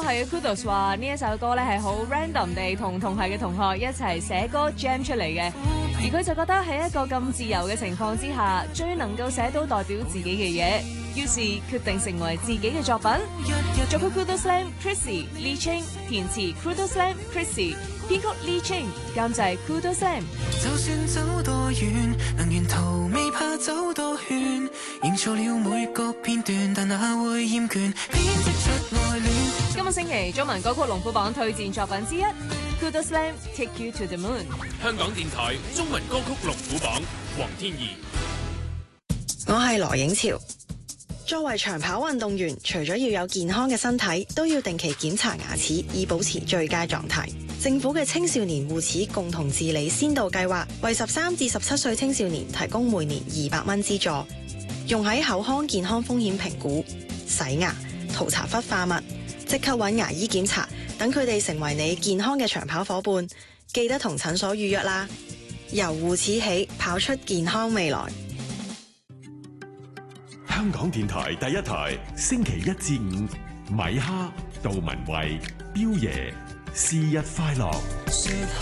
嘅 Kudos 話呢一首歌咧係好 random 地同同系嘅同學一齊寫歌 jam 出嚟嘅，而佢就覺得喺一個咁自由嘅情況之下，最能夠寫到代表自己嘅嘢，於是決定成為自己嘅作品。作曲 Kudos Slam Chrissy Lee Ching， 填詞 Kudos Slam Chrissy， 編曲 Lee Ching， 監製 Kudos Slam。 就算走多遠，能沿途未怕走多圈，營造了每個片段，但哪會厭倦，編織出愛戀。 今個星期中文歌曲龍虎榜推薦作品之一 Kudos Slam Take You to the Moon。 香港電台中文歌曲龍虎榜，黃天怡。 我係羅影潮。作為長跑運動員，除咗要有健康嘅身體，都要定期檢查牙齒，以保持最佳狀態。政府嘅青少年護齒共同治理先導計劃，為13至17歲青少年提供每年200蚊資助，用喺口腔健康風險評估、洗牙、塗搽氟化物、即刻揾牙醫檢查，等佢哋成為你健康嘅長跑伙伴。記得同診所預約啦！由護齒起，跑出健康未來。 香港電台第一台，星期1至5，米哈、杜文慧、彪爺，是日快樂。